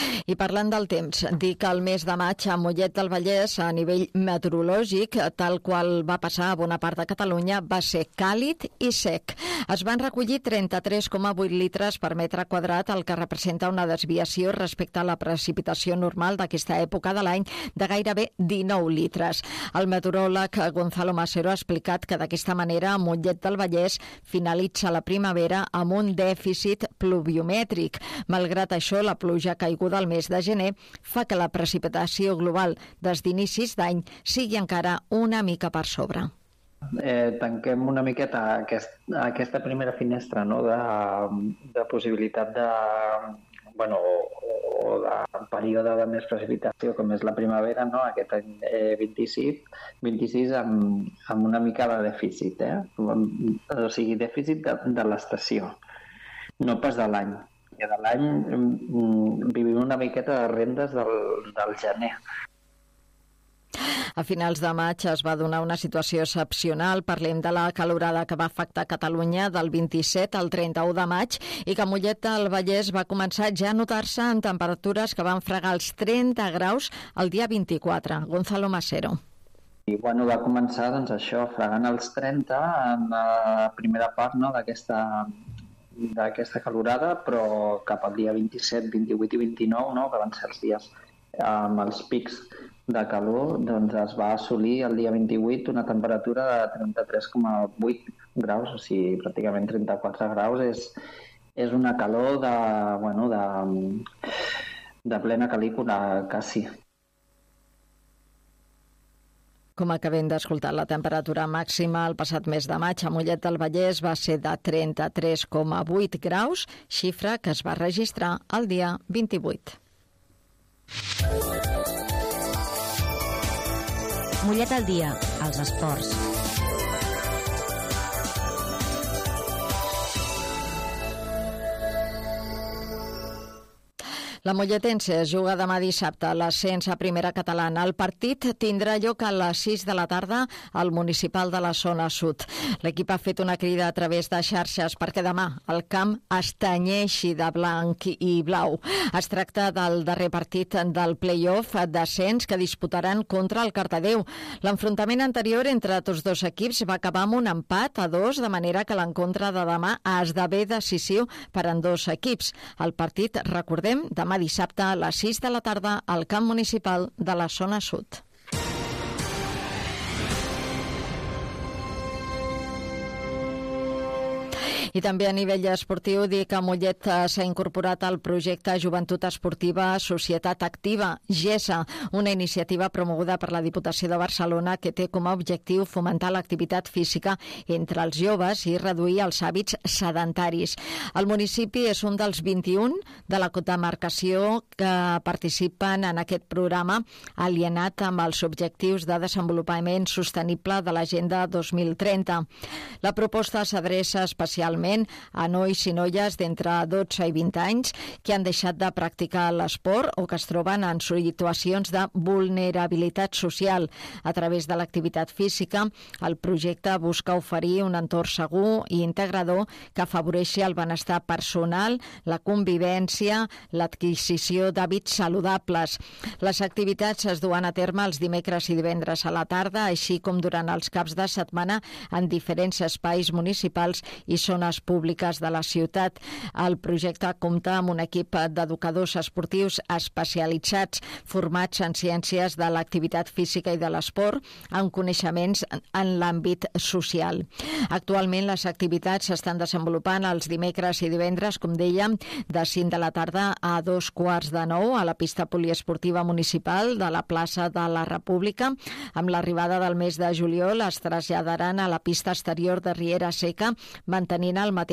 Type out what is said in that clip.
I parlant del temps, dir que el mes de maig a Mollet del Vallès, a nivell meteorològic, tal qual va passar a bona part de Catalunya, va ser càlid i sec. Es van recollir 33,8 litres per metre quadrat, el que representa una desviació respecte a la precipitació normal d'aquesta època de l'any de gairebé 19 litres. El meteoròleg Gonzalo Masero ha explicat que d'aquesta manera Mollet del Vallès finalitza la primavera amb un dèficit pluviomètric. Malgrat això, la pluja caiguda al mes de gener fa que la precipitació global des d'inicis d'any sigui encara una mica per sobre. Tanquem una miqueta aquesta primera finestra, no?, de possibilitat de període de més precipitació, com és la primavera, no?, aquest any 26 amb una mica de dèficit, o sigui, dèficit de l'estació, no pas de l'any. I de l'any vivim una miqueta de rendes del gener. A finals de maig es va donar una situació excepcional. Parlem de la calorada que va afectar Catalunya del 27 al 31 de maig i que a Mollet del Vallès va començar ja a notar-se en temperatures que van fregar els 30 graus el dia 24. Gonzalo Masero. I va començar això, fregant els 30 en la primera part, no?, d'aquesta calorada, però cap al dia 27, 28 i 29, no?, que van ser els dies amb els pics de calor, doncs es va assolir el dia 28 una temperatura de 33,8 graus, o sigui, pràcticament 34 graus. És una calor de plena canícula, quasi. Com acabem d'escoltar, la temperatura màxima el passat mes de maig a Mollet del Vallès va ser de 33,8 graus, xifra que es va registrar el dia 28. Mollet al dia, als esports. La molletense es juga demà dissabte a l'ascens a primera catalana. El partit tindrà lloc a les 6 de la tarda al municipal de la zona sud. L'equip ha fet una crida a través de xarxes perquè demà el camp es tenyeixi de blanc i blau. Es tracta del darrer partit del play-off d'ascens que disputaran contra el Cardedeu. L'enfrontament anterior entre tots dos equips va acabar amb un empat a 2, de manera que l'encontre de demà esdevé decisiu per a dos equips. El partit, recordem, demà dissabte a les 6 de la tarda al camp municipal de la zona sud. I també a nivell esportiu dir que Mollet s'ha incorporat al projecte Joventut Esportiva Societat Activa, GESA, una iniciativa promoguda per la Diputació de Barcelona que té com a objectiu fomentar l'activitat física entre els joves i reduir els hàbits sedentaris. El municipi és un dels 21 de la demarcació que participen en aquest programa alienat amb els objectius de desenvolupament sostenible de l'Agenda 2030. La proposta s'adreça especialment a nois i noies d'entre 12 i 20 anys que han deixat de practicar l'esport o que es troben en situacions de vulnerabilitat social. A través de l'activitat física, el projecte busca oferir un entorn segur i integrador que afavoreixi el benestar personal, la convivència, l'adquisició d'hàbits saludables. Les activitats es duen a terme els dimecres i divendres a la tarda, així com durant els caps de setmana en diferents espais municipals i zones públiques de la ciutat. El projecte compta amb un equip d'educadors esportius especialitzats formats en ciències de l'activitat física i de l'esport, amb coneixements en l'àmbit social. Actualment les activitats s'estan desenvolupant els dimecres i divendres, com dèiem, de 5 de la tarda a 8:45 a la pista poliesportiva municipal de la plaça de la República. Amb l'arribada del mes de juliol es traslladaran a la pista exterior de Riera Seca, mantenint el mateix